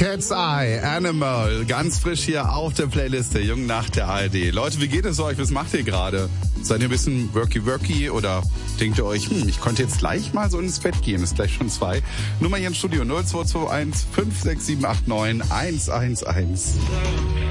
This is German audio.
Cat's Eye, Animal, ganz frisch hier auf der Playliste, Jung nach der ARD. Leute, wie geht es euch? Was macht ihr gerade? Seid ihr ein bisschen worky oder denkt ihr euch, ich konnte jetzt gleich mal so ins Bett gehen, ist gleich schon 2. Nummer hier im Studio 0221 56789 111.